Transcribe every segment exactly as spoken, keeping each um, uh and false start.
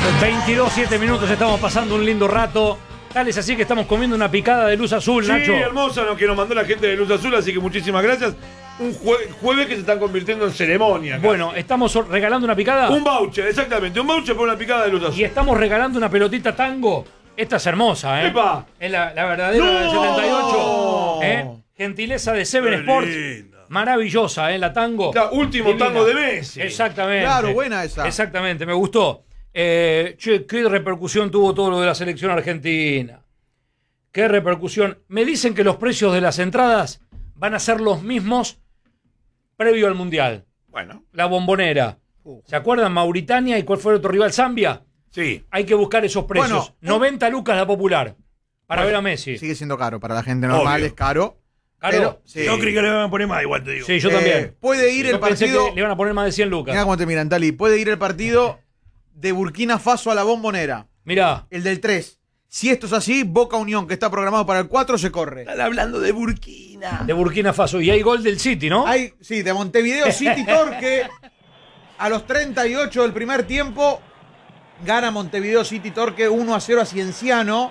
veintidós, siete minutos, estamos pasando un lindo rato. Tal es así que estamos comiendo una picada de luz azul, sí, Nacho. Sí, hermosa, lo que nos mandó la gente de Luz Azul, así que muchísimas gracias. Un jue jueves que se están convirtiendo en ceremonia. Casi. Bueno, estamos regalando una picada. Un voucher, exactamente, un voucher por una picada de Luz Azul. Y estamos regalando una pelotita tango. Esta es hermosa, ¿eh? ¡Epa! Es la, la verdadera ¡No! Del setenta y ocho. ¿eh? Gentileza de Seven Qué Sports. linda. Maravillosa, ¿eh? La tango. La último Divina. Tango de Messi. Exactamente. Claro, buena esa. Exactamente, me gustó. Eh, che, qué repercusión tuvo todo lo de la selección argentina. Qué repercusión. Me dicen que los precios de las entradas van a ser los mismos previo al Mundial. Bueno. La Bombonera. Uh. ¿Se acuerdan? Mauritania y cuál fue el otro rival, Zambia. Sí. Hay que buscar esos precios. Bueno, noventa lucas la popular para bueno, ver a Messi. Sigue siendo caro. Para la gente normal Obvio. Es caro. ¿Caro? Pero, sí. Yo creí que le van a poner más, igual te digo. Sí, yo eh, también. Puede ir yo el partido. Que le van a poner más de cien lucas. Mirá cómo te miran, Tali. Puede ir el partido de Burkina Faso a la Bombonera. Mirá. El del tres. Si esto es así, Boca Unión, que está programado para el cuatro, se corre. Están hablando de Burkina. De Burkina Faso. Y hay gol del City, ¿no? Hay, sí, de Montevideo City Torque. A los treinta y ocho del primer tiempo, gana Montevideo City Torque uno a cero a Cienciano.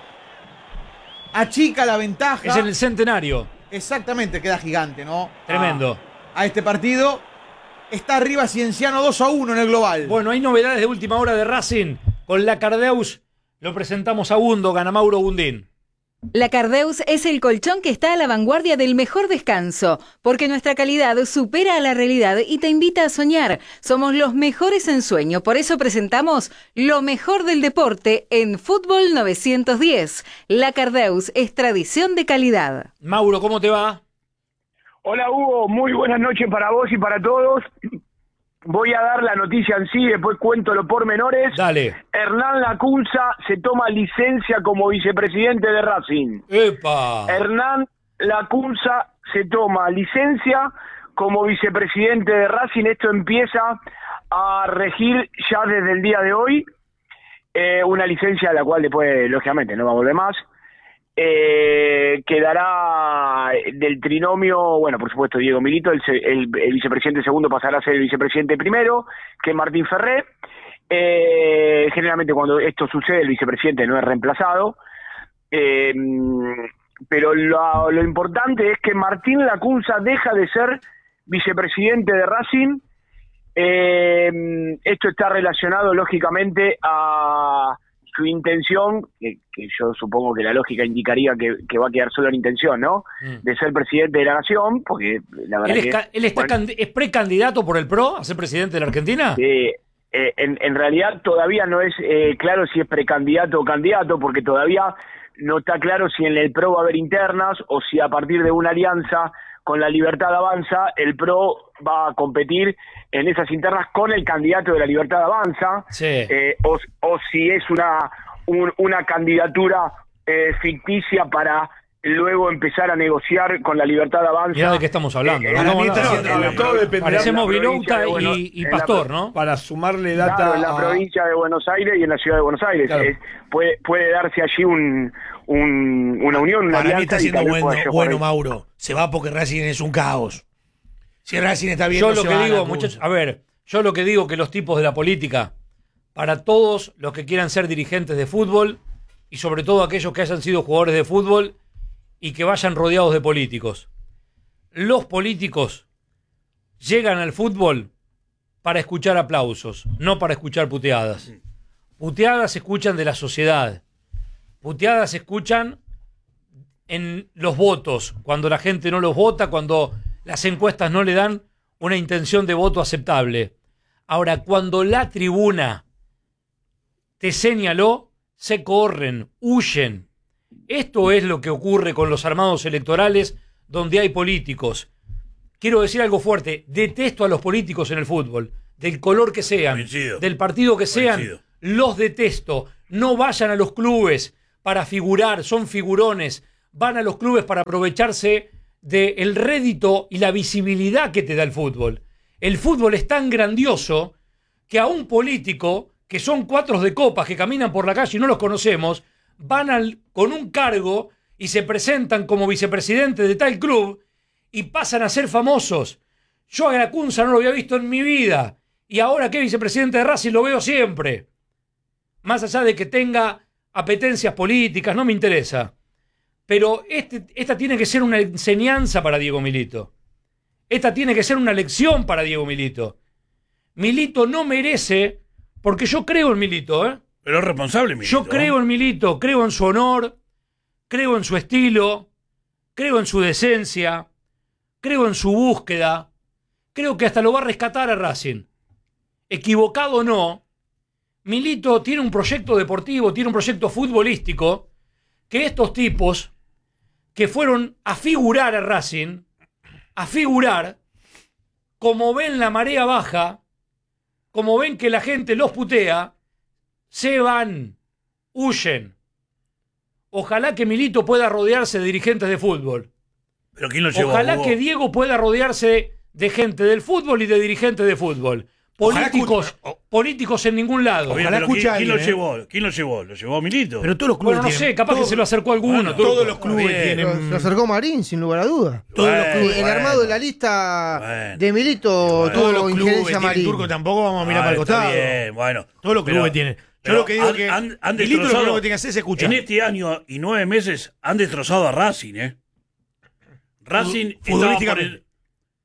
Achica la ventaja. Es en el centenario. Exactamente, queda gigante, ¿no? Tremendo. A, a este partido. Está arriba Cienciano dos a uno en el global. Bueno, hay novedades de última hora de Racing. Con la Cardeus lo presentamos a Gundo, gana Mauro Gundín. La Cardeus es el colchón que está a la vanguardia del mejor descanso, porque nuestra calidad supera a la realidad y te invita a soñar. Somos los mejores en sueño, por eso presentamos lo mejor del deporte en Fútbol novecientos diez. La Cardeus es tradición de calidad. Mauro, ¿cómo te va? Hola Hugo, muy buenas noches para vos y para todos. Voy a dar la noticia en sí, después cuento los pormenores. Dale. Hernán Lacunza se toma licencia como vicepresidente de Racing. ¡Epa! Hernán Lacunza se toma licencia como vicepresidente de Racing. Esto empieza a regir ya desde el día de hoy. Eh, una licencia a la cual después, lógicamente, no va a volver más. Eh, quedará del trinomio, bueno, por supuesto Diego Milito, el, el, el vicepresidente segundo pasará a ser el vicepresidente primero, que es Martín Ferré. Eh, generalmente cuando esto sucede el vicepresidente no es reemplazado, eh, pero lo, lo importante es que Martín Lacunza deja de ser vicepresidente de Racing. Eh, esto está relacionado lógicamente a su intención, que, que yo supongo que la lógica indicaría que, que va a quedar solo en intención, ¿no? Mm. De ser presidente de la nación, porque la verdad ¿Él, es, que, ¿él está bueno, es precandidato por el P R O a ser presidente de la Argentina? Eh, eh, en, en realidad todavía no es eh, claro si es precandidato o candidato, porque todavía no está claro si en el P R O va a haber internas o si a partir de una alianza con la Libertad Avanza, el P R O va a competir en esas internas con el candidato de la Libertad Avanza, sí. eh, o, o si es una, un, una candidatura eh, ficticia para luego empezar a negociar con la Libertad Avanza. Mirá de qué estamos hablando. Eh, ¿no? no, no, no, todo dependerá. Parecemos de Vilouta bueno, y, y Pastor, la, ¿no? Para sumarle data claro, en la a... provincia de Buenos Aires y en la ciudad de Buenos Aires. Claro. Eh, puede, puede darse allí un, un, una unión, una Para mí alianza. está siendo bueno, bueno, bueno Mauro. Se va porque Racing es un caos. Si Racing está bien, yo no lo se que va digo, a muchachos, a ver, yo lo que digo que los tipos de la política, para todos los que quieran ser dirigentes de fútbol y sobre todo aquellos que hayan sido jugadores de fútbol y que vayan rodeados de políticos, los políticos llegan al fútbol para escuchar aplausos, no para escuchar puteadas. Puteadas se escuchan de la sociedad, puteadas se escuchan en los votos, cuando la gente no los vota, cuando las encuestas no le dan una intención de voto aceptable. Ahora, cuando la tribuna te señaló, se corren, huyen. Esto es lo que ocurre con los armados electorales donde hay políticos. Quiero decir algo fuerte, detesto a los políticos en el fútbol, del color que sean, Coincido. del partido que sean, Coincido. los detesto. No vayan a los clubes para figurar, son figurones, van a los clubes para aprovecharse del rédito y la visibilidad que te da el fútbol. El fútbol es tan grandioso que a un político, que son cuatros de copas que caminan por la calle y no los conocemos, van al, con un cargo y se presentan como vicepresidente de tal club y pasan a ser famosos. Yo a Lacunza no lo había visto en mi vida y ahora que es vicepresidente de Racing lo veo siempre. más allá de que tenga apetencias políticas, no me interesa. Pero este, esta tiene que ser una enseñanza para Diego Milito. Esta tiene que ser una lección para Diego Milito. Milito no merece, porque yo creo en Milito, ¿eh? Pero es responsable, Milito. Yo creo en Milito, creo en su honor, creo en su estilo, creo en su decencia, creo en su búsqueda, creo que hasta lo va a rescatar a Racing. Equivocado o no, Milito tiene un proyecto deportivo, tiene un proyecto futbolístico, que estos tipos que fueron a figurar a Racing, a figurar, como ven la marea baja, como ven que la gente los putea, se van, huyen. Ojalá que Milito pueda rodearse de dirigentes de fútbol. ¿Pero quién lo llevó? Ojalá Hugo? que Diego pueda rodearse de gente del fútbol y de dirigentes de fútbol. Políticos, Ojalá, políticos en ningún lado. Oye, Ojalá pero escuche ¿quién, a quién alguien, lo ¿eh? llevó? ¿Quién lo llevó? ¿Lo llevó Milito? Pero todos los clubes Bueno, no tienen- sé, capaz todo- que se lo acercó alguno. Bueno, Turco. Todos los clubes Bien. tienen. Lo acercó Marín, sin lugar a dudas. Todos los Bueno, clubes. El bueno. armado de la lista Bueno. de Milito, Bueno. Todos los todo clubes injerencia tienen Marín. Turco, tampoco vamos a mirar Ah, para el está costado. bien, bueno. Todos los clubes Pero- tienen. Yo pero lo que digo han- que han- han Milito lo destrozado- primero que tiene que hacer es escuchar. En este año y nueve meses han destrozado a Racing, ¿eh? Racing estaba por Futbolísticamente. el...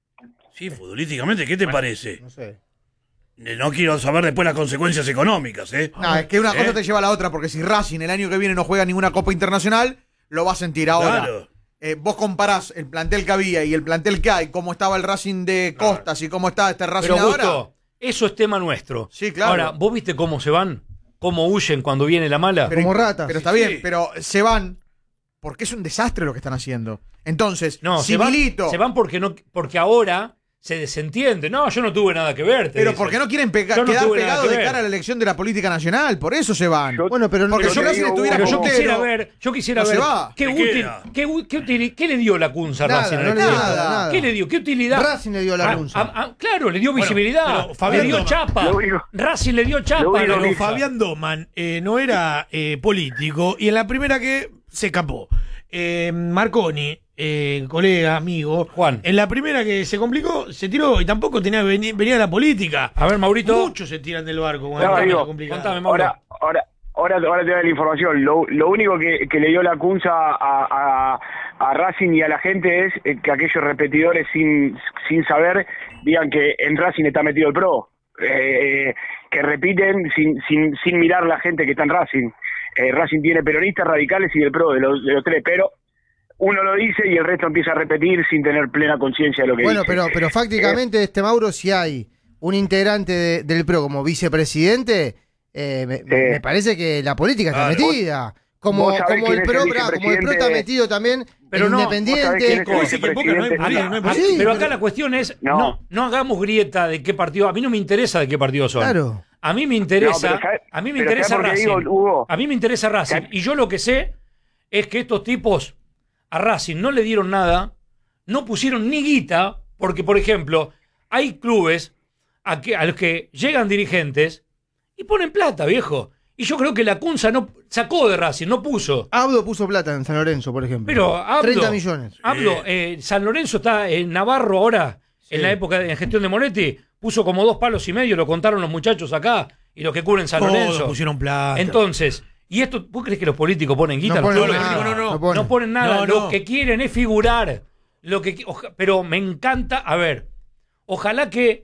Sí, futbolísticamente, ¿qué te parece? No sé. Eh, No quiero saber después las consecuencias económicas, ¿eh? No, es que una cosa ¿Eh? te lleva a la otra, porque si Racing el año que viene no juega ninguna Copa Internacional, lo va a sentir ahora. Claro. Eh, vos comparás el plantel que había y el plantel que hay, cómo estaba el Racing de Costas y cómo está este Racing Pero ahora. Augusto, eso es tema nuestro. Sí, claro. Ahora, ¿vos viste cómo se van? ¿Cómo huyen cuando viene la mala? Pero- Como ratas. Pero está Sí, bien, sí. pero se van porque es un desastre lo que están haciendo. Entonces, no, si se van, Milito, se van porque, no, porque ahora se desentiende. No, yo no tuve nada que ver. te pero dicen. porque no quieren pega- Yo no quedar tuve nada pegados que de ver. cara a la elección de la política nacional, por eso se van. Yo- Bueno, pero Porque pero si te Racing digo, estuviera Pero yo Hugo, puntero, quisiera ver, yo quisiera no se ver va. qué ¿De útil, qué era? qué, u- qué util- qué le dio la Cunza a Nada, Racing en no el le dio tiempo? nada, nada. ¿Qué le dio? ¿Qué utilidad? Racing le dio la Ah, Cunza. ah, ah, claro, le dio Bueno, visibilidad, pero Fabián le dio Doman- chapa. Lo único- Racing le dio lo chapa. único a la Pero que- Cunza. Fabián Doman eh, no era eh, político y en la primera que se escapó. Eh, Marconi, eh, colega, amigo, Juan. en la primera que se complicó, se tiró y tampoco tenía veni- venía la política. A ver, Maurito. Muchos se tiran del barco cuando No, está digo, complicado. contame, Mauro. Ahora, ahora, ahora, ahora te doy la información. Lo, lo único que, que le dio la Cunza a, a, a Racing y a la gente es eh, que aquellos repetidores sin, sin saber digan que en Racing está metido el pro. Eh, que repiten sin, sin, sin mirar la gente que está en Racing. Eh, Racing tiene peronistas, radicales y el pro de los, de los tres, pero uno lo dice y el resto empieza a repetir sin tener plena conciencia de lo que Bueno, dice. pero, pero fácticamente, este Mauro, si hay un integrante de- del PRO como vicepresidente, eh, me, me- me parece que la política está Claro. metida. Como, Vos sabés como quién el es PRO, el brá, como el PRO está vicepresidente. metido también Pero en no, vos sabés Independiente. quién es el Hoy sí que en Boca no hay vicepresidente. política, no hay Acá- política. Sí, pero acá pero- la cuestión es, No. no. no, hagamos grieta de qué partido, a mí no me interesa de qué partido son. Claro. A mí me interesa, No, pero ¿sabe- a mí me pero interesa ¿sabe por qué Racing. digo, Hugo? A mí me interesa Racing. ¿Sabe? Y yo lo que sé es que estos tipos a Racing no le dieron nada, no pusieron ni guita, porque, por ejemplo, hay clubes a, que, a los que llegan dirigentes y ponen plata, viejo. Y yo creo que la Cunza no sacó de Racing, no puso. Abdo puso plata en San Lorenzo, por ejemplo. Pero hablo, treinta millones. Hablo, eh, San Lorenzo está en Navarro ahora, en la época de en gestión de Monetti, puso como dos palos y medio, lo contaron los muchachos acá y los que cubren San Todos Lorenzo. pusieron plata. Entonces, ¿y esto, vos crees que los políticos ponen guita? No Los ponen políticos no, nada, no, no. no ponen. no ponen nada, No, lo no. que quieren es figurar. Lo que, qui- oja- pero me encanta, a ver, ojalá que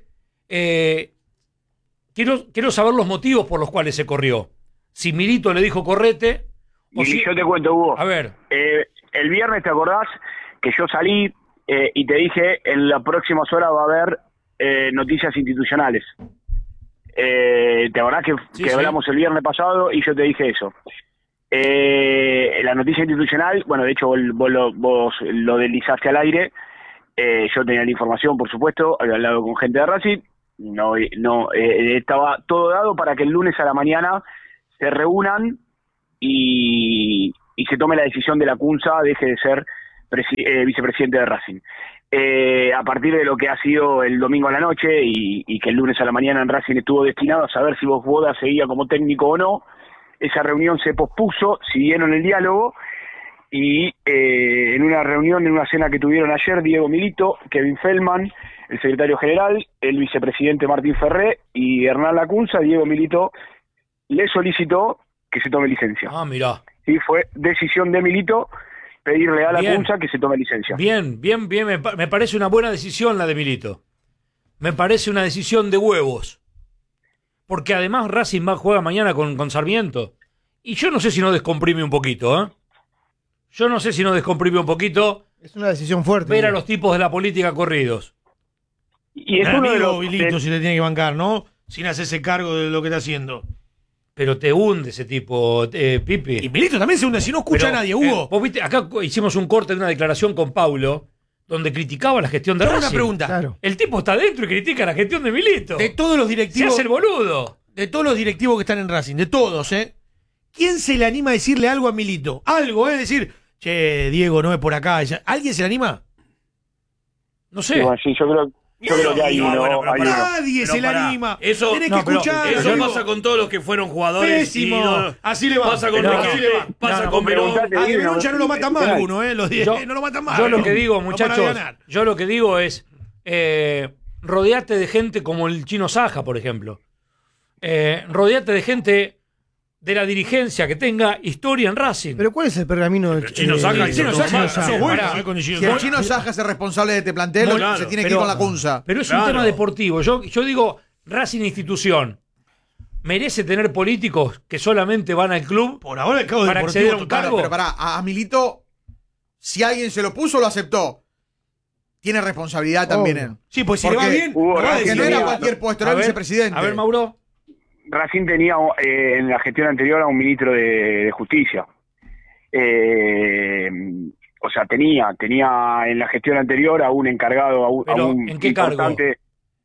eh, quiero, quiero saber los motivos por los cuales se corrió. Si Milito le dijo correte, o Y si, yo te cuento, Hugo. a ver, Eh, el viernes, ¿te acordás que yo salí eh, y te dije en las próximas horas va a haber eh, noticias institucionales? Eh, ¿Te acordás que, Sí, que sí. hablamos el viernes pasado y yo te dije eso? Eh, la noticia institucional, bueno, de hecho vos, vos lo, vos lo deslizaste al aire. Eh, yo tenía la información, por supuesto, había hablado con gente de Racing. No, no eh, estaba todo dado para que el lunes a la mañana se reúnan y, y se tome la decisión de la Cunza, deje de ser presi- eh, vicepresidente de Racing. Eh, a partir de lo que ha sido el domingo a la noche y, y que el lunes a la mañana en Racing estuvo destinado a saber si vos Boda seguía como técnico o no, esa reunión se pospuso, siguieron el diálogo y eh, en una reunión, en una cena que tuvieron ayer, Diego Milito, Kevin Feldman, el secretario general, el vicepresidente Martín Ferré y Hernán Lacunza, Diego Milito le solicitó que se tome licencia. Ah, mirá. Y fue decisión de Milito pedirle a la Bien. Cunza que se tome licencia. Bien, bien, bien. Me, pa- me parece una buena decisión la de Milito. Me parece una decisión de huevos. Porque además Racing va a jugar mañana con, con Sarmiento. Y yo no sé si no descomprime un poquito, ¿eh? Yo no sé si no descomprime un poquito Es una decisión fuerte. ver a los tipos de la política corridos. Y es El uno de amigo los... Vilito de- si le tiene que bancar, ¿no? Sin hacerse cargo de lo que está haciendo. Pero te hunde ese tipo, eh, Pipi. Y Milito también se hunde, si no escucha Pero, a nadie, eh, Hugo. vos viste, acá hicimos un corte de una declaración con Paulo donde criticaba la gestión de Te hago Racing. una pregunta. Claro. El tipo está adentro y critica la gestión de Milito. De todos los Se directivos, hace el boludo. de todos los directivos que están en Racing, de todos, ¿eh? ¿Quién se le anima a decirle algo a Milito? Algo, ¿eh? Decir, che, Diego, no es por acá. ¿Alguien se le anima? No sé. Bueno, sí, yo creo, yo creo que hay No, uno. bueno, pero hay pará. uno. Nadie Pero se le pará. anima. Eso- Tenés no, que pero escuchar. Eso yo- pasa con todos los que fueron jugadores. Pésimo. y no- Así le va. Pasa con Pero Riquelme, así le va. pasa No, no, con Verón. preguntate- A De Veroncha no lo matan más Penal. alguno, ¿eh? Los diez, Yo, no lo matan más. yo lo ¿no? que digo, No para de muchachos, ganar. yo lo que digo es eh, rodeate de gente como el Chino Saja, por ejemplo. Eh, rodeate de gente de la dirigencia que tenga historia en Racing. Pero ¿cuál es el pergamino del Pero Chino Saja eh, hizo Chino todo Saja? mal. Saja. Sos bueno, Pará. ¿eh? Con el Chino Si el Saja. Chino Saja es el responsable de este plantel, Muy claro. se tiene que Pero- ir con la Cunza. Pero es Claro. un tema deportivo. Yo, yo digo, Racing institución. ¿Merece tener políticos que solamente van al club? Por ahora el cabo Para acceder a deportivo un total. cargo. Pero pará, a, a Milito, si alguien se lo puso, lo aceptó. Tiene responsabilidad también Obvio. él. Sí, pues si le Porque va bien, hubo- lo va a Porque decir. no era mira, cualquier puesto, era A ver, vicepresidente. A ver, Mauro. Racing tenía eh, en la gestión anterior a un ministro de, de Justicia. Eh, o sea, tenía tenía en la gestión anterior a un encargado, a un, a Pero, un ¿en qué cargo? importante...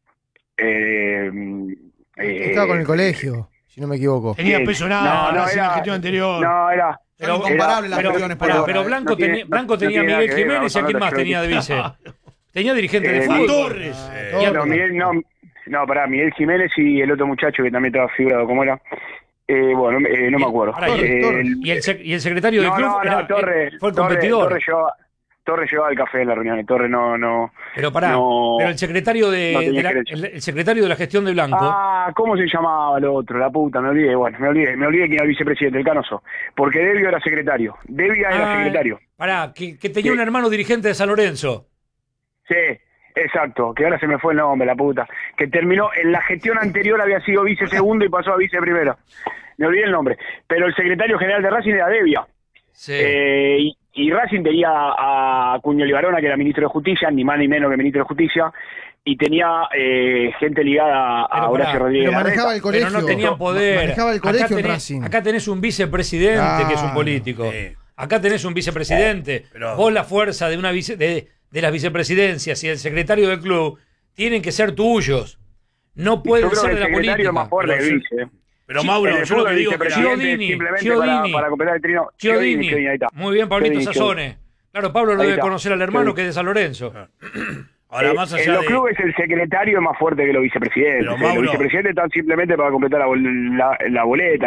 Eh, eh, Estaba con el colegio, si no me equivoco. Tenía Sí. peso nada, No, no, en la era- gestión anterior. No, era... Son incomparables las era- gestiones, Pará, pero- pero Blanco, no tiene- tenía, no- Blanco no tenía a tiene nada Miguel que ver, Jiménez y a no, quién no, más no, tenía de vice. Tenía dirigente de Eh, fútbol. Torres. Ah, Y a- No, Miguel, no, no, pará, Miguel Jiménez y el otro muchacho que también estaba figurado, ¿cómo era? Eh, bueno, eh, no me acuerdo. Pará, y, Torres, Eh, Torres. y el, sec- y el secretario del no, club no, no, era- Torres, fue el Torres- competidor. Torres llevaba, Torres llevaba el café en la reunión, Torres no, no. pero pará, no- pero el secretario de, no tenía de la, derecho. el, el secretario de la gestión de Blanco. Ah, ¿cómo se llamaba el otro? La puta, me olvidé, bueno, me olvidé, me olvidé quién era el vicepresidente, el Canoso. Porque Devio era secretario, Devia era Ah, secretario. Pará, que, que tenía Sí. un hermano dirigente de San Lorenzo. Sí, exacto, que ahora se me fue el nombre, la puta. Que terminó, en la gestión anterior había sido vice segundo y pasó a vice primero. Me olvidé el nombre. Pero el secretario general de Racing era Devia. Sí. Eh, y, y Racing tenía a Cuño Libarona, que era ministro de Justicia, ni más ni menos que ministro de Justicia, y tenía eh, gente ligada a Pero Horacio pará, Rodríguez. Pero manejaba Larreta. el colegio. Pero no tenían poder. Manejaba el Acá colegio en tenés, Racing. acá tenés un vicepresidente Ah, que es un político. sí. Acá tenés un vicepresidente. Pero- Vos la fuerza de una vice- de, de las vicepresidencias y el secretario del club tienen que ser tuyos. No pueden Yo creo ser que de el la secretario política. es más fuerte Pero que sí. vice. Pero Sí, Mauro, En el yo lo fútbol, que digo es que la- vicepresidente, Chiodini, simplemente Chiodini. Para, para completar el trino. Chiodini. Chiodini, ahí está. Muy bien, Pablito Chiodini, Sassone. Claro, Pablo lo Ahí debe está. conocer al hermano Chiodini. que es de San Lorenzo. Ahora, Eh, más en allá los de... clubes el secretario es más fuerte que los vicepresidentes. Pero, Eh, Mauro- los vicepresidentes están simplemente para completar la, bol- la, la boleta.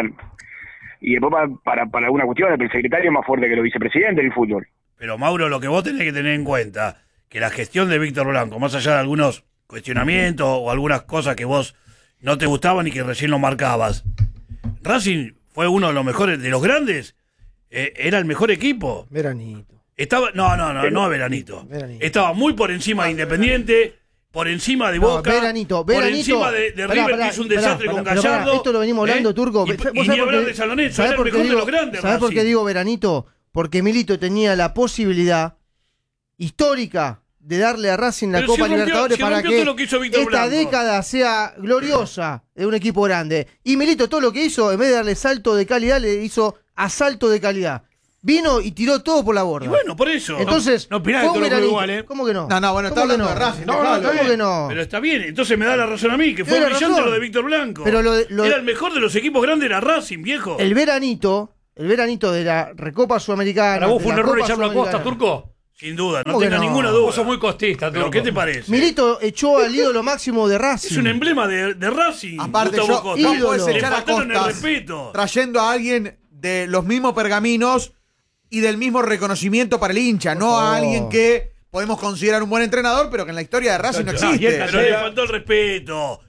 Y después para, para, para alguna cuestión, pero el secretario es más fuerte que los vicepresidentes del fútbol. Pero Mauro, lo que vos tenés que tener en cuenta, que la gestión de Víctor Blanco, más allá de algunos cuestionamientos o algunas cosas que vos no te gustaban y que recién lo marcabas, Racing fue uno de los mejores, de los grandes, eh, era el mejor equipo. Veranito. Estaba, no, no, no, no Veranito. Veranito. Estaba muy por encima de Independiente, por encima de No, Boca, Veranito, por Veranito. encima de, de Pará, River, pará, que hizo un pará, desastre pará, con pero pará, Gallardo. esto lo venimos hablando, ¿eh? Turco. Y, ¿Vos y sabés ni por hablar qué- de San Lorenzo, ¿sabés era el por qué mejor de digo- los grandes. ¿Sabés por qué Racing. digo Veranito? Porque Milito tenía la posibilidad histórica de darle a Racing la Pero Copa si rompió- Libertadores si para rompió que todo lo que hizo Víctor esta Blanco. década sea gloriosa de un equipo grande. Y Milito todo lo que hizo, en vez de darle salto de calidad, le hizo asalto de calidad. Vino y tiró todo por la borda. Y bueno, por eso. Entonces, no opinás de fue un todo lo que Veranito. igual, ¿eh? ¿Cómo que no? No, no, bueno, está ¿Cómo que hablando no? de Racing, No, no, dejalo, ¿cómo eh. que no? Pero está bien, entonces me da la razón a mí, que fue Tiene brillante razón. lo de Víctor Blanco. Pero lo de- lo de- Era el mejor de los equipos grandes, era Racing, viejo. El veranito, el veranito de la Recopa Sudamericana. ¿Para vos de fue un la error Copa echarlo a Costa, Sudamericana. Turco? Sin duda, no ¿Cómo que tenga no? ninguna duda. Vos sos muy costista, ¿Pero Turco. qué te parece? Milito echó al ídolo máximo de Racing. Es un emblema de, de Racing. Aparte, Gustavo yo Costa. no ídolo. puedes Le echar a faltaron el Costas respeto. trayendo a alguien de los mismos pergaminos y del mismo reconocimiento para el hincha, no a favor. alguien que podemos considerar un buen entrenador, pero que en la historia de Racing no No, existe. pero le faltó el respeto.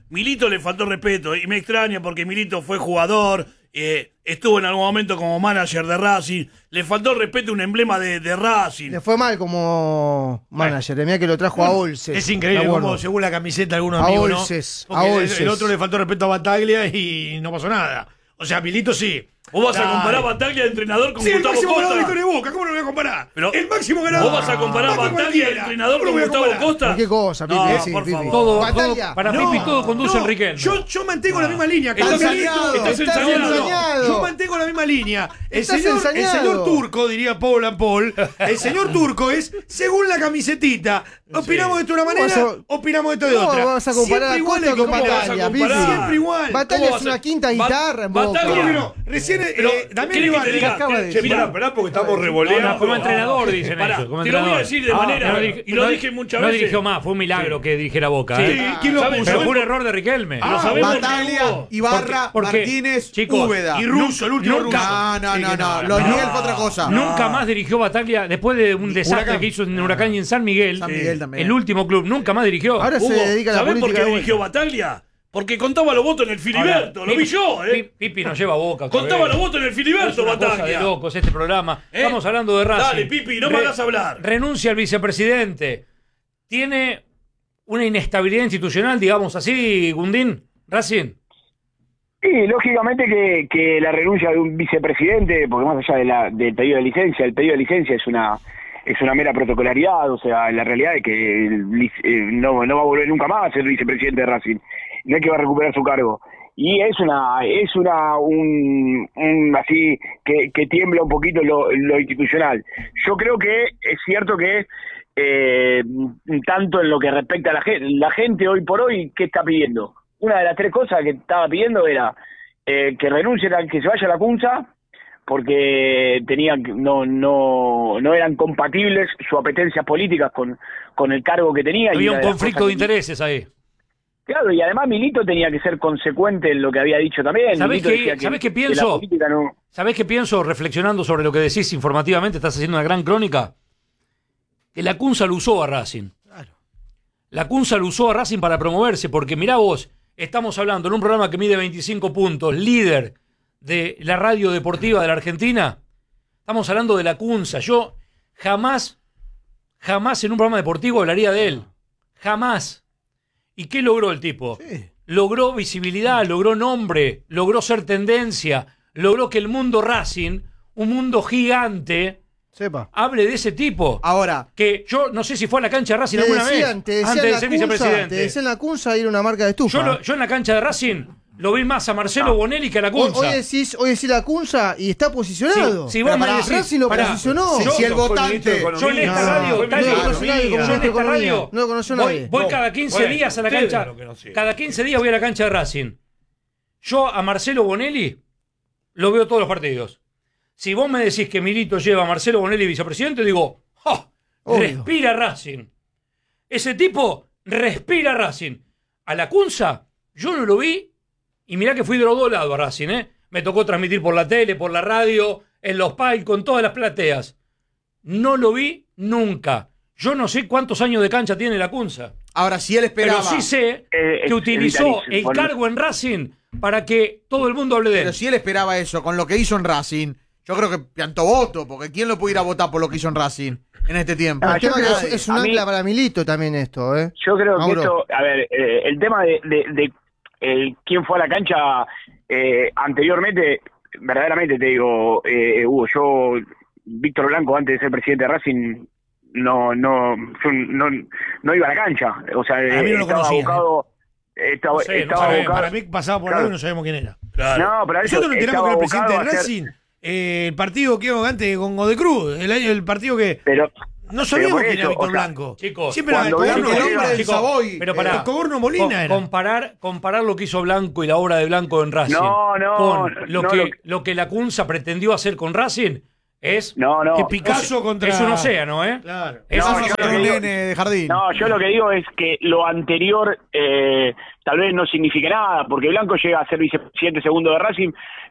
Milito le faltó respeto y me extraña porque Milito fue jugador, eh, estuvo en algún momento como manager de Racing, le faltó respeto a un emblema de, de Racing. Le fue mal como manager. Mira que lo trajo a Olses. Es increíble cómo según la camiseta algunos a amigos, Olses, ¿no? a Porque Olses. el otro le faltó respeto a Bataglia y no pasó nada. O sea, Milito sí. ¿Vos vas Dale. a comparar a Bataglia de entrenador con Sí, el Gustavo máximo ganador de Costa? historia de Boca, ¿cómo lo voy a comparar? Pero- el máximo ganador. ¿Vos vas a comparar a Más que Bataglia de cualquiera. entrenador ¿Cómo con lo voy a Gustavo comparar? Costa? ¿Qué cosa, Pipi? No, Sí, por Pipi. favor. Todo, Bataglia. todo- para No, Pipi todo conduce no, a Riquelme. Yo, yo mantengo la misma línea. Estás Carlos. ensañado, estás estás ensañado. ensañado. Yo mantengo la misma línea. El Estás señor, el ensañado. señor Turco, diría Paul and Paul, el señor Turco es según la camisetita. Opinamos de esto de una manera, vas a- opinamos de esto de ¿Cómo otra. vas a comparar Siempre a igual Costa hay que con comparar. Bataglia, Pipi? Siempre igual. Bataglia ¿Cómo es va a una ser? quinta Ba- guitarra en Boca. Bataglia- ¿Cómo que no? Recién, Pero, eh, Damián ¿querés que Ibarra- te diga? acaba de Che, decir. pará, pará, porque estamos No, revoleando. no, como entrenador, dicen Pará, ellos. Como te lo voy a entrenador. decir de Ah, manera- no dirige- y lo no- dije muchas no veces. dirigió más, fue un milagro que dirigiera Boca. Sí, ¿eh? ¿quién lo ¿sabes? puso? Pero fue un error de Riquelme. Lo sabemos. Bataglia, Hugo. Ibarra, ¿Por qué? Martínez, Chicos, Úbeda. y Russo, el último Nunca- Russo. No, no, Sí, no, que no. no. Los No. Miguel fue otra cosa. Nunca más dirigió Bataglia después de un desastre Huracán. que hizo en Huracán y en San Miguel. San Miguel también. El último club, nunca más dirigió. Ahora se Hugo, dedica a la ¿sabés por política qué de dirigió vuelta. Bataglia? Porque contaba los votos en el filiberto, Ahora, lo vi Pipi- yo, ¿eh? Pi- Pipi nos lleva a Boca. otra Contaba vez. los votos en el Es filiberto, una cosa de Bataglia. locos este programa. ¿Eh? Estamos hablando de Racing. Dale, Pipi, no me hagas hablar. Renuncia al vicepresidente. Tiene una inestabilidad institucional, digamos así, Gundín, Racing. Sí, lógicamente que, que la renuncia de un vicepresidente, porque más allá de la, del pedido de licencia, el pedido de licencia es una es una mera protocolaridad, o sea, la realidad es que el lic- eh, no, no va a volver nunca más a ser vicepresidente de Racing, no es que va a recuperar su cargo. Y es una, es una, un, un así, que, que tiembla un poquito lo, lo institucional. Yo creo que es cierto que, eh, tanto en lo que respecta a la gente, la gente hoy por hoy, ¿qué está pidiendo? Una de las tres cosas que estaba pidiendo era eh, que renuncie, que se vaya a la Cunza, porque tenían no no no eran compatibles sus apetencias políticas con, con el cargo que tenía. y Había una un de las conflicto cosas de que- intereses ahí. Claro, y además Milito tenía que ser consecuente en lo que había dicho también. ¿Sabés Milito qué- decía que- sabés qué que pienso? la política no... ¿Sabés qué pienso reflexionando sobre lo que decís informativamente? Estás haciendo una gran crónica. Que la Cunza lo usó a Racing. La Cunza lo usó a Racing para promoverse, porque mirá vos, estamos hablando en un programa que mide veinticinco puntos, líder de la radio deportiva de la Argentina. Estamos hablando de la Cunza. Yo jamás, jamás en un programa deportivo hablaría de él. Jamás. ¿Y qué logró el tipo? Sí. Logró visibilidad, logró nombre, logró ser tendencia, logró que el mundo Racing, un mundo gigante, Sepa. hable de ese tipo. Ahora, Que yo no sé si fue a la cancha de Racing Te alguna decían, vez, te decían antes de la ser Cunza, vicepresidente. te decían la Cunza ir a una marca de estufa. Yo, lo- yo en la cancha de Racing lo vi más a Marcelo Bonelli que a la Hoy, Cunza. hoy decís, hoy decís la Cunza y está posicionado. Si- si vos Pero me pará, decís- Racing lo pará, posicionó. si, yo- si el fue ministro de votante... Economía. yo en esta No, radio, no, Tali, no lo yo conoce nadie como en ministro de esta Economía. radio No lo conoció voy, nadie. voy No, cada quince bueno, días a la ustedes cancha. lo conocían. Cada quince días voy a la cancha de Racing. Yo a Marcelo Bonelli lo veo todos los partidos. Si vos me decís que Milito lleva a Marcelo Bonelli vicepresidente, digo, ¡ja! Obvio. Respira Racing. Ese tipo respira Racing. A la Cunza, yo no lo vi. Y mirá que fui de los dos lados a Racing, ¿eh? Me tocó transmitir por la tele, por la radio, en los pais, con todas las plateas. No lo vi nunca. Yo no sé cuántos años de cancha tiene la Cunza. Ahora, si él esperaba... Pero sí sé Eh, que es utilizó vitalicio, el por- cargo en Racing para que todo el mundo hable de Pero él. si él esperaba eso con lo que hizo en Racing, yo creo que piantó voto, porque ¿quién lo puede ir a votar por lo que hizo en Racing en este tiempo? Ah, El yo tema que creo es, que es un a mí- ancla para Milito también esto, ¿eh? Yo creo Mauro. que esto, a ver, eh, el tema de, de, de el, quién fue a la cancha eh, anteriormente, verdaderamente te digo, eh, Hugo, yo, Víctor Blanco, antes de ser presidente de Racing, no no yo no, no iba a la cancha, o sea, A mí no lo estaba conocía, abocado, estaba, No sé, no estaba sabemos, abocado. Para mí pasaba por Claro. algo y no sabemos quién era. Claro. No, pero eso Nosotros nos enteramos que era el estaba presidente de abocado a hacer- Racing, eh, el partido que iba antes con Godecruz, el, año- el partido que pero no sabíamos por quién era eso, Víctor o sea, Blanco. chicos, Siempre era el cuando Coborno, Blanco el llega- hombre del chicos, Savoy. pero pará. era. el Coborno Molina Co- era. comparar, comparar lo que hizo Blanco y la obra de Blanco en Racing No, no, con lo, no, que, lo- lo que la Cunza pretendió hacer con Racing es, no, no, que Picasso es- contra... es un océano, ¿eh? Claro. Es No, un yo Con lo que un digo- nene de jardín. No, yo lo que digo es que lo anterior eh, tal vez no signifique nada, porque Blanco llega a ser vicepresidente segundo de Racing,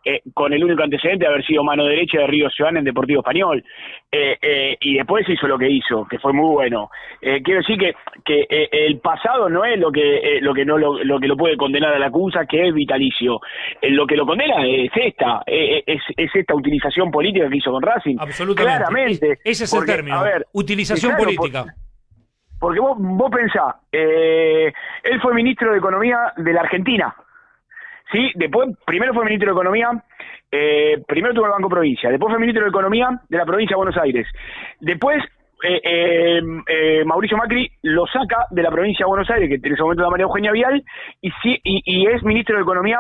eh, con el único antecedente de haber sido mano derecha de Río Ciudad en Deportivo Español. Eh, eh, y después hizo lo que hizo, que fue muy bueno. Eh, quiero decir que, que eh, el pasado no es lo que eh, lo que no lo, lo que lo puede condenar a la acusa, que es vitalicio. Eh, lo que lo condena es esta, eh, es, es esta utilización política que hizo con Racing. Absolutamente. Claramente. Ese es porque, el término. a ver, utilización claro, política. Por, porque vos, vos pensás, eh, él fue ministro de Economía de la Argentina. Sí, después, primero fue ministro de Economía, eh, primero tuvo el Banco Provincia, después fue ministro de Economía de la provincia de Buenos Aires. Después, eh, eh, eh, Mauricio Macri lo saca de la provincia de Buenos Aires, que en ese momento era María Eugenia Vial, y, sí, y, y es ministro de Economía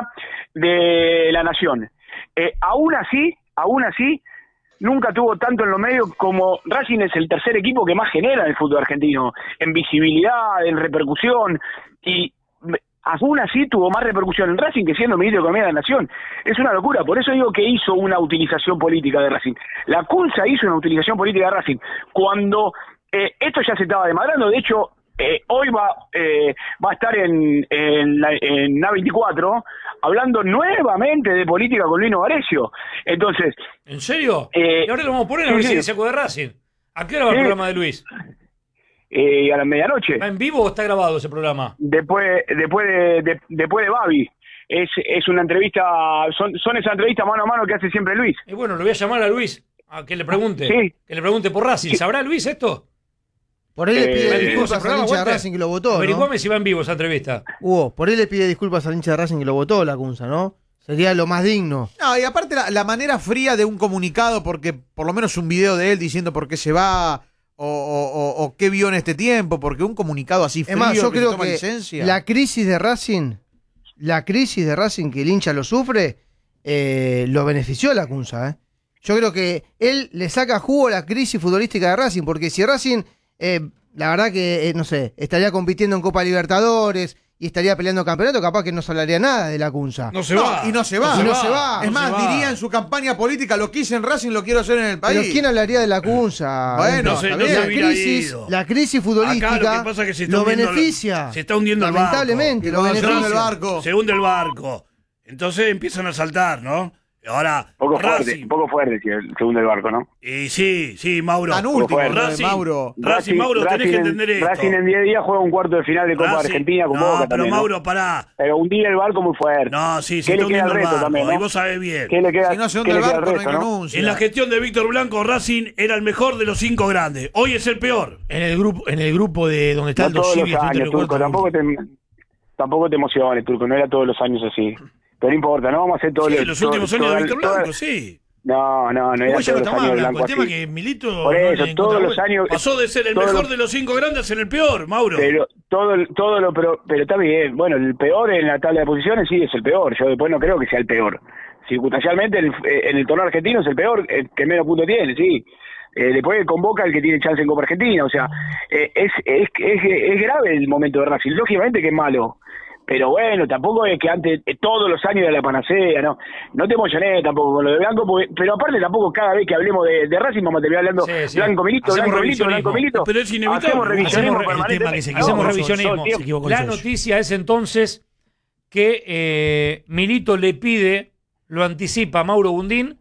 de la Nación. Eh, aún así, aún así, nunca tuvo tanto en los medios como Racing es el tercer equipo que más genera en el fútbol argentino, en visibilidad, en repercusión, y aún así tuvo más repercusión en Racing que siendo ministro de Economía de la Nación. Es una locura, por eso digo que hizo una utilización política de Racing. La Cunza hizo una utilización política de Racing. Cuando eh, esto ya se estaba desmadrando, de hecho, eh, hoy va eh, va a estar en, en, la, en A veinticuatro hablando nuevamente de política con Lino Varecio. Entonces... ¿En serio? Eh, y ahora lo vamos a poner a sí, ver si sí. se acuerda de Racing. ¿A qué hora va Sí. el programa de Luis? Eh, a la medianoche. ¿Va en vivo o está grabado ese programa? Después, después de, de, después de Babi. Es, es una entrevista, son, son esas entrevistas mano a mano que hace siempre Luis. Y bueno, lo voy a llamar a Luis a que le pregunte. Sí. Que le pregunte por Racing. ¿Sabrá Luis esto? Por ahí le Eh, pide ¿va en vivo disculpas ese al programa, hincha de Walter? Racing que lo votó, ¿no? Averiguame si va en vivo esa entrevista. Hugo, por ahí le pide disculpas al hincha de Racing que lo votó la Cunza, ¿no? Sería lo más digno. No, y aparte la, la manera fría de un comunicado, porque por lo menos un video de él diciendo por qué se va o, o- o- o qué vio en este tiempo, porque un comunicado así frío Es más, yo que se creo toma que licencia. la crisis de Racing, la crisis de Racing que el hincha lo sufre, eh, lo benefició a la Cunza, ¿eh? Yo creo que él le saca jugo a la crisis futbolística de Racing, porque si Racing, eh, la verdad que, eh, no sé, estaría compitiendo en Copa Libertadores y estaría peleando campeonato, capaz que no se hablaría nada de la Cunza. No se No, va. y no se va. Y no se va. Es No más, se va. diría en su campaña política, lo que hice en Racing lo quiero hacer en el país. Pero ¿quién hablaría de la Cunza? Bueno, No se- está no bien. se la, hubiera crisis, ido. la crisis Acá futbolística lo que pasa es que se está lo hundiendo el- beneficia. se está hundiendo el barco. Lamentablemente, Y lo cuando se hunde beneficia. el barco. Se hunde el barco. Entonces empiezan a saltar, ¿no? Ahora, Poco fuerte, Racing. poco fuerte si el segundo del barco, ¿no? Y sí, sí, Mauro. Tan último, fuerte. lo de Racing, Mauro. Racing, Mauro, tenés que en- entender esto. Racing en diez días juega un cuarto de final de Copa Racing- Argentina con no, Boca pero también, ¿no? Mauro, pará. Pero hundir el barco muy fuerte. No, sí, se ¿Qué está le queda hundiendo al el resto barco. también, Y no? vos sabés bien. ¿Qué le queda, Si no se qué hunde le el queda al barco, no hay resto, no? renuncia. En la gestión de Víctor Blanco, Racing era el mejor de los cinco grandes. Hoy es el peor. En el grupo, en el grupo de donde No están los todos los chivis, años, Turco. Tampoco te, tampoco te emociones, Turco. No era todos los años así. Pero no importa, no vamos a hacer todo Sí, el- los todo- últimos años de toda- Víctor toda- Blanco, sí. No, no, no era Igual ya todos no los está más años blanco. El Blanco tema así. que Milito. Por no eso, le todos encontraba los vuelta. años... Pasó de ser el todos mejor los- de los cinco grandes a ser el peor, Mauro. Pero todo, todo lo, pero, pero está bien. Bueno, el peor en la tabla de posiciones sí es el peor. Yo después no creo que sea el peor. Circunstancialmente el- en el torneo argentino es el peor, el que menos puntos tiene, sí. Eh, después convoca el que tiene chance en Copa Argentina. O sea, eh, es, es, es, es grave el momento de Racing. Lógicamente que es malo. Pero bueno, tampoco es que antes, eh, todos los años de la panacea, ¿no? No te emocioné tampoco con lo de Blanco, porque, pero aparte tampoco cada vez que hablemos de, de Racing vamos a terminar hablando Sí, sí. Blanco Milito, Hacemos Blanco Milito, revisionismo. Blanco Milito. Pero es inevitable. Hacemos revisionismo Hacemos re- el tema permanente. que se Hacemos equivocó, revisionismo. se equivocó el La socio. noticia es entonces que eh, Milito le pide, lo anticipa a Mauro Bundín,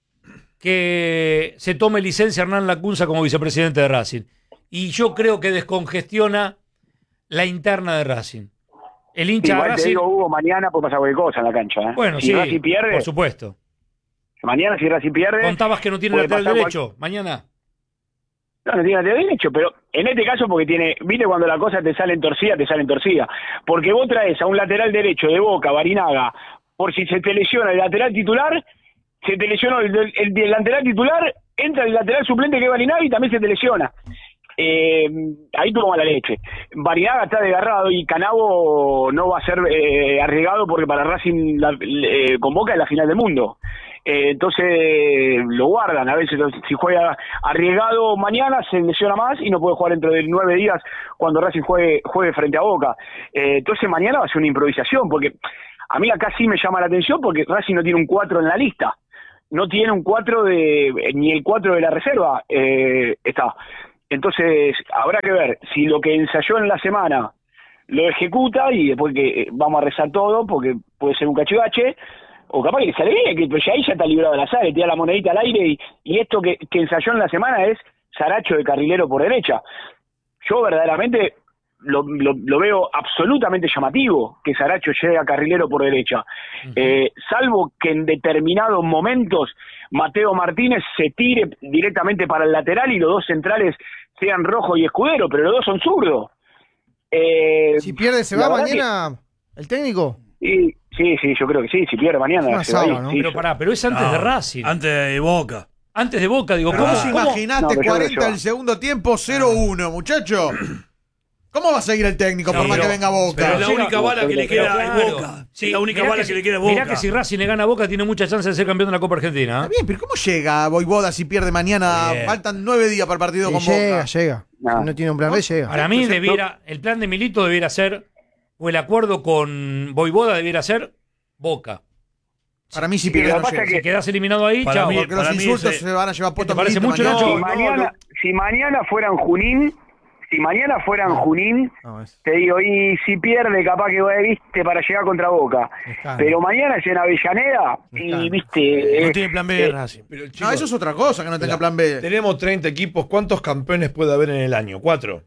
que se tome licencia Hernán Lacunza como vicepresidente de Racing. Y yo creo que descongestiona la interna de Racing. El hincha de Igual te Racing... digo, Hugo, mañana puede pasar cualquier cosa en la cancha. ¿eh? Bueno, si sí, Racing pierde, por supuesto. mañana si Racing pierde... Contabas que no tiene puede lateral pasar derecho. Mañana. No, no tiene lateral derecho, pero en este caso porque tiene, viste cuando la cosa te sale torcida, te sale torcida. Porque vos traes a un lateral derecho de Boca, Barinaga, por si se te lesiona el lateral titular, se te lesionó el, el, el lateral titular, entra el lateral suplente que es Barinaga y también se te lesiona. Eh, ahí tuvo mala leche. Barinaga está desgarrado y Canavo no va a ser eh, arriesgado porque para Racing la, eh, convoca en la final del mundo. Eh, entonces lo guardan, a veces si juega arriesgado mañana se lesiona más y no puede jugar dentro de nueve días cuando Racing juegue, juegue frente a Boca. Eh, entonces mañana va a ser una improvisación, porque a mí acá sí me llama la atención porque Racing no tiene un cuatro en la lista, no tiene un cuatro de, ni el cuatro de la reserva eh, está. Entonces habrá que ver si lo que ensayó en la semana lo ejecuta y después que vamos a rezar todo porque puede ser un cachivache. o capaz que le sale bien, que pues ya ahí ya está librado al azar, le tira la monedita al aire y, y esto que, que ensayó en la semana es Saracho de carrilero por derecha. Yo verdaderamente lo, lo, lo veo absolutamente llamativo que Saracho llegue a carrilero por derecha, uh-huh. eh, salvo que en determinados momentos Mateo Martínez se tire directamente para el lateral y los dos centrales sean Rojo y Escudero, pero los dos son zurdos. Eh, si pierde, ¿se va mañana que... el técnico? Sí, sí, sí, yo creo que sí, si pierde mañana. Se va sábado, ¿no? sí, pero pará, pero es antes no, de Racing. Antes de Boca. Antes de Boca, digo, ¿cómo, ¿cómo? ¿cómo? Imaginaste no, cuarenta del segundo tiempo, cero uno, muchacho. ¿Cómo va a seguir el técnico sí, por más pero, que venga Boca? Pero la única bala que le queda claro. es Boca. Sí, la única bala que, que le queda es Boca. Mirá que si Racing le gana a Boca tiene mucha chance de ser campeón de la Copa Argentina. ¿eh? Está bien, pero ¿cómo llega Voivoda si pierde mañana? Bien. Faltan nueve días para el partido sí, con llega, Boca. Llega, llega. No. Si no tiene un plan B, llega. Para mí debiera, el plan de Milito debiera ser, o el acuerdo con Voivoda debiera ser Boca. Para mí si pierde no llega. Si quedas eliminado ahí, para chao. Mí, porque los insultos ese... se van a llevar puestos. ¿Te parece mucho, no, Nacho? Si mañana, si mañana fuera en Junín, si mañana fuera en Junín, no, es... te digo, y si pierde, capaz que viste para llegar contra Boca. Escano. Pero mañana es en Avellaneda Escano. y viste. No eh, tiene plan B, eh, Racing. Pero, chicos, no, eso es otra cosa, que no tenga plan B. Tenemos treinta equipos. ¿Cuántos campeones puede haber en el año? ¿Cuatro?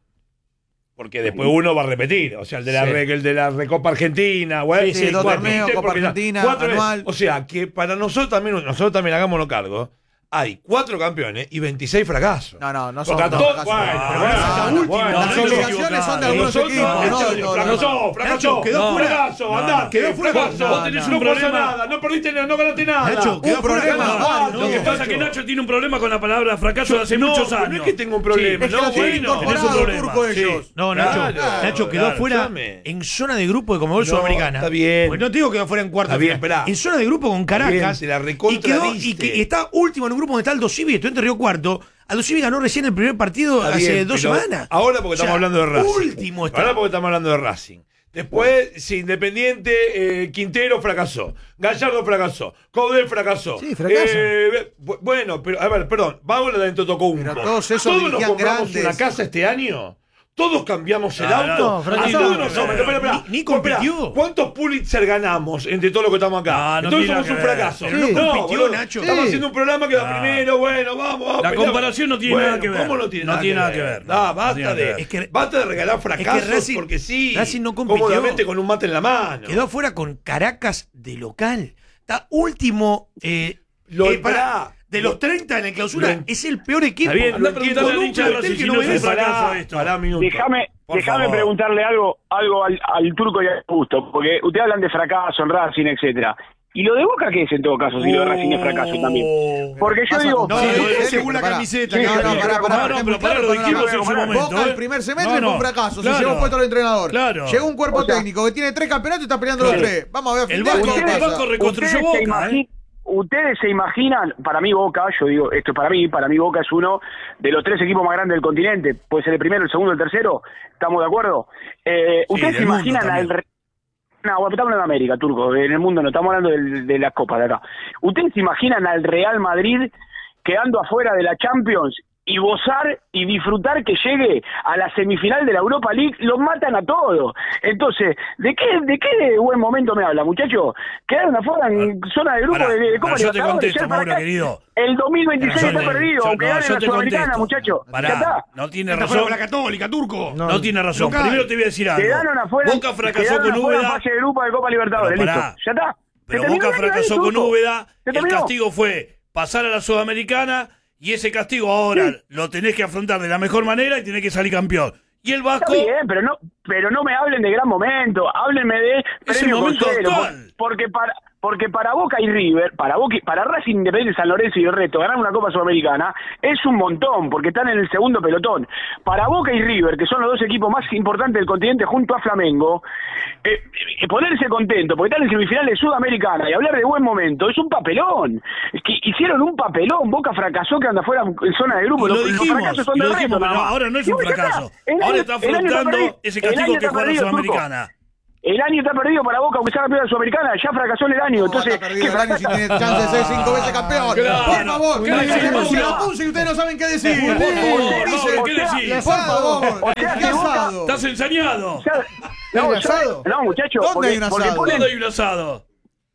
Porque después uno va a repetir. O sea, el de la, sí. re, el de la Recopa Argentina. Bueno, sí, sí, dos torneos, Copa Argentina, cuatro, anual. O sea, que para nosotros también, nosotros también hagámoslo cargo. Hay cuatro campeones y veintiséis fracasos. No, no, no son fracasos. Bueno, bueno, bueno, las obligaciones son de algunos equipos. No, fracasó, fracasó. Quedó fuera. Fracaso, andá. Quedó fuera. Vos tenés un problema. Nada, no perdiste, no ganaste nada. Nacho, quedó fuera. Lo que pasa es que Nacho tiene un problema con la palabra fracaso hace muchos años. No es que tengo un problema. No, bueno, tenés un problema. No, Nacho, Nacho quedó fuera en zona de grupo de Conmebol Sudamericana. Está bien. Pues no te digo que quedó fuera en cuarto. Está bien, esperá. En zona de grupo con Caracas. Y quedó y está último en un grupo donde está Aldo Civi. Estudiante Río Cuarto. Aldo Civi ganó recién el primer partido Está hace bien, dos semanas. Ahora porque o sea, estamos hablando de Racing. Último está. Ahora porque estamos hablando de Racing. Después, si Independiente, eh, Quintero fracasó. Gallardo fracasó. Codel fracasó. Sí, fracasó. Eh, bueno, pero, a ver, perdón. Vamos a la de Totocumpo. Pero todos esos ¿Todos nos compramos grandes. una casa este año? ¿Todos cambiamos el no, auto? no, No, todos no somos. Espera, espera. Ni, ni compitió. Espera, ¿cuántos Pulitzer ganamos entre todos los que estamos acá? No, no Entonces somos un ver. fracaso. Pero no no compitió, boludo, Nacho. Estamos Sí. haciendo un programa que va No. primero, bueno, vamos, vamos. La peleamos. comparación no tiene bueno, nada que ver. ¿Cómo no tiene No nada, tiene que, nada ver? que ver. No, No basta tiene de, nada que ver. Es que- basta de regalar fracasos Racing- porque sí. Racing no compitió. Cómodamente con un mate en la mano. Quedó fuera con Caracas de local. Está último. Eh, Lo- eh, para- pará. de los treinta en la clausura, Lo- es el peor equipo. Está bien, Lo anda a entiendo, preguntarle al con hincha un de plantel Racing que si no no es un merece. fracaso Pará, esto. pará un minuto. Déjame Por déjame favor. preguntarle algo algo al, al turco y al justo, porque ustedes hablan de fracaso en Racing, etcétera. ¿Y lo de Boca qué es en todo caso, si lo de Racing es fracaso también? Porque yo Pasa digo... con- No, Sí, no, sí, es sí, según la pará. camiseta. Sí, que no, tiene. no, pará, pará, No, no, es muy pero pará, claro lo con dijimos la- en su momento. Boca ¿eh? el primer semestre No, no. fue un fracaso, Claro. se llevó puesto al entrenador. Claro. Llegó un cuerpo O sea, técnico que tiene tres campeonatos y está peleando Claro. los tres. Vamos a ver, a fin El de año Vasco, qué el pasa. Vasco reconstruyó Ustedes se, Boca, imagi- ¿eh? ustedes se imaginan, para mí Boca, yo digo, esto es para mí, para mí Boca es uno de los tres equipos más grandes del continente, puede ser el primero, el segundo, el tercero, ¿estamos de acuerdo? Eh, Sí, ustedes se del mundo imaginan al... también. re- No, bueno, estamos hablando de América, turco, en el mundo no, estamos hablando del- de, las copas de acá. ¿Ustedes se imaginan al Real Madrid quedando afuera de la Champions y gozar y disfrutar que llegue a la semifinal de la Europa League? Los matan a todos. Entonces, ¿de qué de qué buen momento me habla, muchachos? Quedaron afuera en zona de grupo Pará, de, de Copa pará, yo te Libertadores, contesto, ya para Mauro, acá. querido. El dos mil veintiséis Yo está te- perdido, yo- aunque no, gane yo la te Sudamericana, contesto. muchachos. Pará, Ya está. no tiene Está fuera razón. con la Católica, turco. No, tiene razón. local. Primero te voy a decir algo. Quedaron afuera, Boca fracasó quedaron con afuera en Úbeda. fase de grupo de Copa Libertadores, Pero listo. pará. Ya está. Pero Se terminó Boca el año ahí, fracasó con turco. Úbeda. Se El terminó. castigo fue pasar a la Sudamericana y ese castigo ahora Sí. lo tenés que afrontar de la mejor manera y tenés que salir campeón. Y el Vasco... Está bien, pero no, pero no me hablen de gran momento, háblenme de Es el premio momento Consuelo, actual. por- porque para porque para Boca y River, para Boca, y- para Racing, Independiente, San Lorenzo y el resto, ganar una Copa Sudamericana es un montón, porque están en el segundo pelotón. Para Boca y River, que son los dos equipos más importantes del continente junto a Flamengo, eh, eh, ponerse contento, porque están en semifinales de Sudamericana y hablar de buen momento, es un papelón. Es que hicieron un papelón, Boca fracasó que anda fuera en zona de grupo. Y lo los, los dijimos, fracasos son y lo del dijimos, resto, pero nada más. ahora no es Y un bueno, ya fracaso. El Ahora año- está el año afrontando perdido. ese El castigo año que está fue a la perdido, Turco. Sudamericana. El año está perdido para Boca, aunque sea campeón de la Sudamericana, ya fracasó en el año. ¿Cómo Entonces, está perdido el año si tiene chance de ser cinco veces campeón? Claro. Por favor, ¿Qué que decís, se Boca? la puse y ustedes no saben qué decir. Por favor, Dice, Mauro, ¿qué decís? por favor, O sea, ¿qué que Boca- asado? Estás ensañado. ya- ¿Hay no, un ya- asado? no, muchachos, ¿Dónde porque, hay un porque asado? ponen- ¿Dónde hay un asado?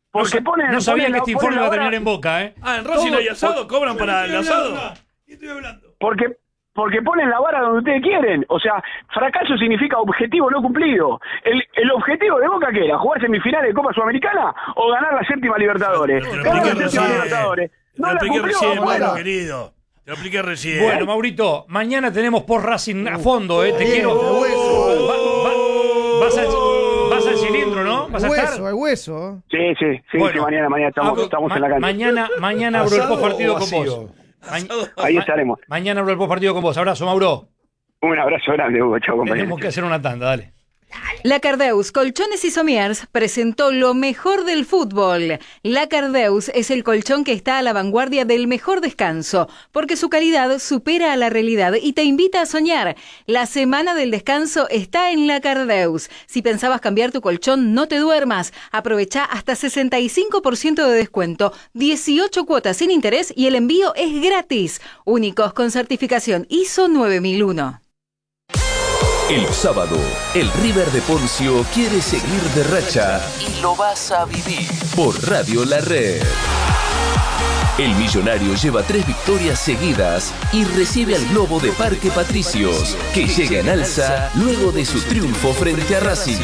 Porque ponen. No sabía ponen que la- este informe ponen iba a la terminar hora- en Boca, ¿eh? Ah, en Racing Todo- hay asado, cobran para el asado. ¿Qué estoy hablando? Porque, porque ponen la vara donde ustedes quieren. O sea, fracaso significa objetivo no cumplido. ¿El, el objetivo de Boca qué era? ¿Jugar semifinales de Copa Sudamericana o ganar la séptima Libertadores? Te lo Ganar expliqué la séptima recién. Libertadores. Te No lo la expliqué cumplió, recién, bueno. Mauro, querido. Te lo expliqué recién. Bueno, Maurito, mañana tenemos post Racing a fondo, ¿eh? Te Bien, quiero. de hueso. Va- va- vas, al, vas al cilindro, ¿no? ¿Vas a estar? Hueso, hay hueso. Sí, sí, sí, Bueno, sí, mañana, mañana estamos, abro- estamos ma- en la cancha. Mañana, mañana abro el ¿Asado post partido o con vacío? vos. Ma- Ahí ma- estaremos. Mañana abro el post partido con vos. Abrazo, Mauro. Un abrazo grande, Hugo. Chao, compañero. Tenemos que hacer una tanda, dale. La Cardeus Colchones y Somiers presentó lo mejor del fútbol. La Cardeus es el colchón que está a la vanguardia del mejor descanso, porque su calidad supera a la realidad y te invita a soñar. La semana del descanso está en La Cardeus. Si pensabas cambiar tu colchón, no te duermas. Aprovecha hasta sesenta y cinco por ciento de descuento, dieciocho cuotas sin interés y el envío es gratis. Únicos con certificación I S O nueve mil uno. El sábado, el River de Poncio quiere seguir de racha y lo vas a vivir por Radio La Red. El millonario lleva tres victorias seguidas y recibe al Globo de Parque Patricios, que llega en alza luego de su triunfo frente a Racing.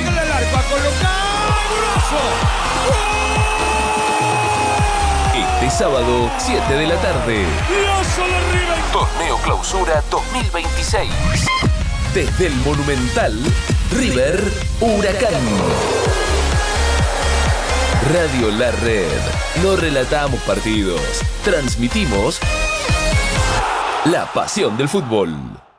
Este sábado, siete de la tarde. Torneo Clausura dos mil veintiséis. Desde el Monumental, River Huracán. Radio La Red. No relatamos partidos. Transmitimos la pasión del fútbol.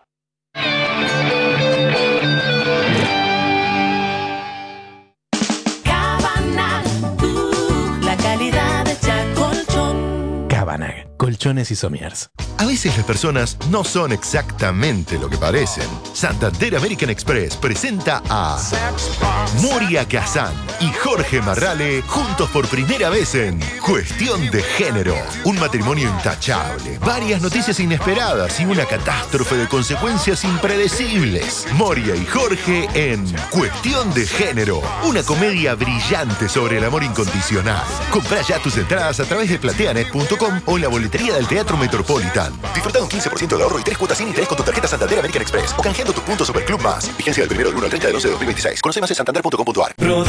Cabanag, uh, la calidad de Chacolchón. Cabanag, colchones y somiers. A veces las personas no son exactamente lo que parecen. Santander American Express presenta a Moria Kazan y Jorge Marrale juntos por primera vez en Cuestión de Género. Un matrimonio intachable, varias noticias inesperadas y una catástrofe de consecuencias impredecibles. Moria y Jorge en Cuestión de Género. Una comedia brillante sobre el amor incondicional. Comprá ya tus entradas a través de plateanet punto com o en la boletería del Teatro Metropolitan. Disfruta un quince por ciento de ahorro y tres cuotas sin interés con tu tarjeta Santander American Express o canjeando tus puntos Superclub Más. Vigencia del primero del uno al treinta del once de dos mil veintiséis. Conoce más en santander punto com punto a r.